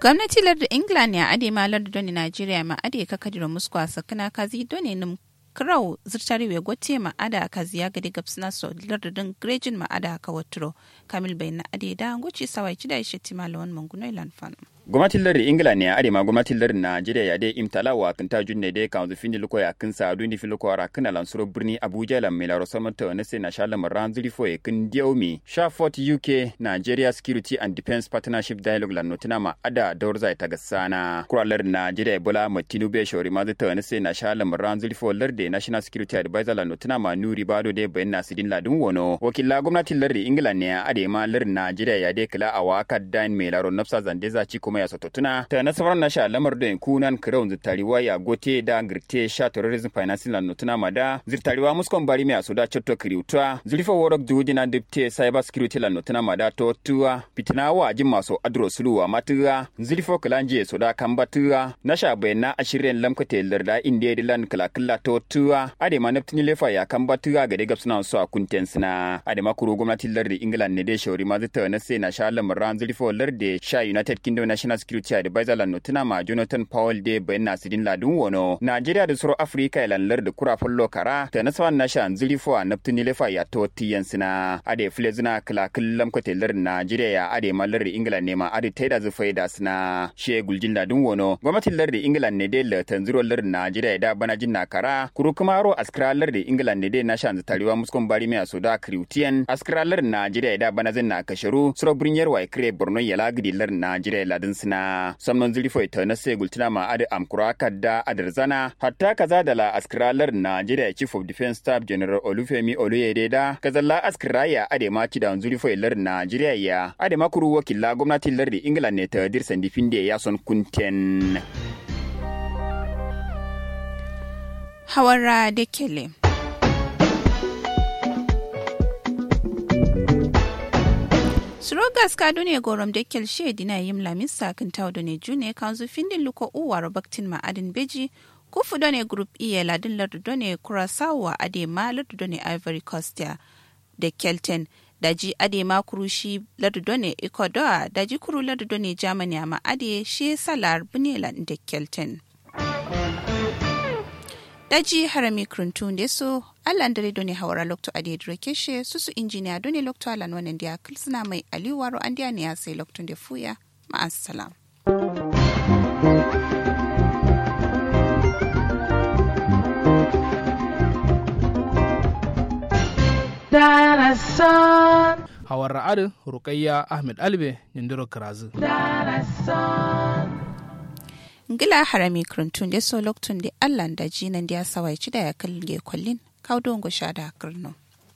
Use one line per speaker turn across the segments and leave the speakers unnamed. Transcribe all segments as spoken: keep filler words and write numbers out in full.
Gwamnati lardin England ya ade ma lardin Najeriya ma ade ka kadira muskwa sakana kazi done nim Krau zirtari we gote ma ada kazi ya gadi gapsina so lardin Grejin ma ada ka watro Kamil bayna ade da ngoci sawai cida ishe timalawan manguno ilan fanu.
Gwamnatin lardin Ingila ne a ma gwamnatin lardin Najeriya ya dai imtalawa kan ta junne dai kan zufin loko ya kan sa duni fi loko ra kan lansuro birni Abuja la mai laro samanta na sai na shala maran zurifo ya kan diomi Shafort U K Nigeria Security and Defense Partnership Dialogue la notina ma ada daurza ta gasana kuralar Najeriya Bola Tinubu shori ma zata na sai na shala maran zurifo lardin National Security Advisor la notina ma Nuri Bado dai bayan Nasidin Ladun wono wakilla gwamnatin lardin Ingila ne a ma lardin Najeriya ya dai kala a waka dan mai laro nafsa zandeza ci kuma ya sototuna ta nasarar na sha lamar da kunan crown zitariwa ya gote da girte sha terrorism financing lan notuna mada zitariwa muskon bari mai asoda chatto kriuta zurifa worok dudina dipte cyber security lan notuna mada to tuwa fitina wa jin maso adro suluwa matuwa zurifa kalanje soda kambatuwa na sha bayana ashirin lamkate larda inde dilan kalakalla to tuwa ade manaptini lefa ya kambatuwa ga daga suna so akuntensina ade makuru gwamnati lardi England ne de shori ma zita na sai na sha lamar zurifa lardi sha United Kingdom National Security Advisor la notina ma Jonathan Powell de bayan Nasidin Ladun wono Nigeria da Suro Africa ilanlar da kura follo kara ta nasawan nasha anzuri fo naftuni lefa ya to tiyansina ade flezuna kala kullam kotelar Nigeria ya ade mallar England ne ma ade taida zufai da sina she guljin Ladun wono gwamnatin lar da England ne de la tanzuro lar Nigeria da bana jinna kara kuru kuma ro askralar da England ne de nasha anzu tariwa muskon bari mai asoda kriutian askralar Nigeria da bana zinna kasharu suro brinyar wa kre Borno yala gidi lar Nigeria ladin sina samnon zilifo ita na sai gultuna ma adi amkura kadda adarzana hatta kaza da la askiralar Nigeria Chief of Defense Staff General Olufemi Oluyede da kazalla askiraya ade ma ci da zilifo lar Nigeria ya ade makuru wakilla gwamnatin lar England ne ta dirsan difinde ya son kunten
Hawara de Kele. Surogas kado ne gorom da kyalshe dina yim lamis sakin tawo da ne june kanzu findin luko uwa robaktin ma'adin beji kufu da ne group iya ladin lardu da ne kurasawa ade ma lardu da ne Ivory Coast da Kelten daji ade ma kurushi lardu da ne Ecuador daji kuru lardu da ne Germany ma ade shi salar bunelan da Kelten. Daji harami kruntun da so Allah dare doni hawara lokto ade drekeshe susu injiniya doni lokto alan wannan dia kilsina mai aliwaro an dia ne ya sai lokto da fuya ma assalam
Darasan hawara ade Rukayya Ahmed Albe Nindiro Karazu Darasan
Ngila harami kruntun da so lokto da Allah da jinan dia sawai ci da ya kalge kullin kaudon go shada karno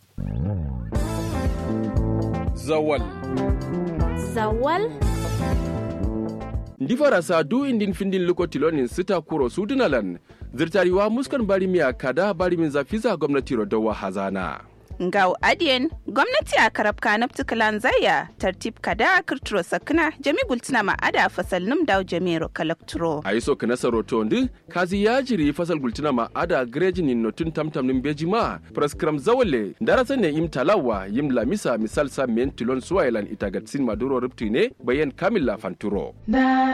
Zawal
Zawal
Ndifara sa du indin findin luko tilonin sita kuro sudunalan zirtariwa muskan bari miya kada bari min zafiza gwamnati rodawa hazana
Ngau adiyen gwamnati a karabka na ptikalan zaya tartib kada kirturo sakna jami gultina ma ada fasal num daw jamiro kalakturo
aiso kana saroto ndi kazi yajiri fasal gultina ma ada grejin notun tamtam nim bejima praskram zawale darasa ne im talawa yim lamisa misal sa men tilon suwailan itagatsin maduro ruptine bayan kamilla fanturo